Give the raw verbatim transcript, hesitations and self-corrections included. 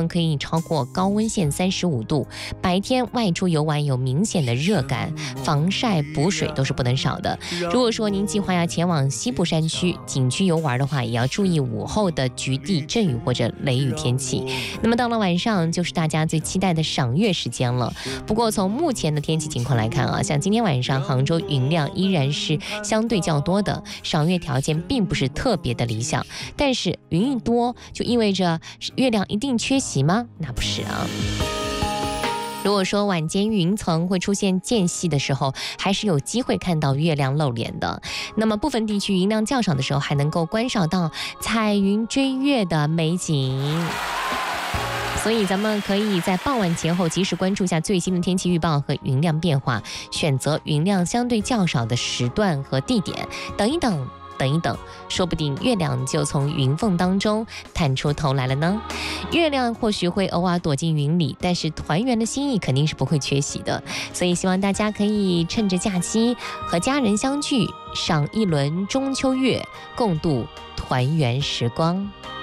可以超过高温线三十五度，白天外出游玩有明显的热感，防晒补水都是不能少的。如果说您计划要前往西部山区景区游玩的话，也要注意午后的局地阵雨或者雷雨天气。那么到了晚上就是大家最期待的赏月时间了。不过从目前的天气情况来看啊，像今天晚上杭州云量依然是相对较多的，赏月条件并不是特别的理想。但是云一多就意味着月亮一定缺席吗？那不是啊。如果说晚间云层会出现间隙的时候，还是有机会看到月亮露脸的。那么部分地区云量较少的时候，还能够观赏到彩云追月的美景。所以咱们可以在傍晚前后及时关注一下最新的天气预报和云量变化，选择云量相对较少的时段和地点，等一等等一等，说不定月亮就从云缝当中探出头来了呢。月亮或许会偶尔躲进云里，但是团圆的心意肯定是不会缺席的。所以希望大家可以趁着假期和家人相聚，赏一轮中秋月，共度团圆时光。